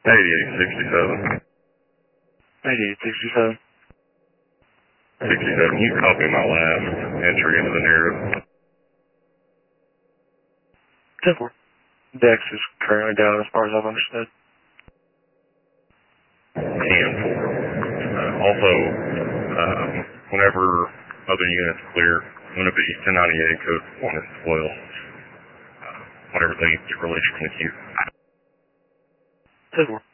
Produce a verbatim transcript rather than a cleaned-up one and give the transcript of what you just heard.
eighty-eight sixty-seven. eighty-eight sixty-seven. sixty-seven, you copy my last entry into the narrative. ten four. Dex is currently down as far as I've understood. ten four. Uh, also, um, whenever other units clear, I'm going to be ten ninety-eight code one as well. Uh, whenever they get released from the queue. ten four.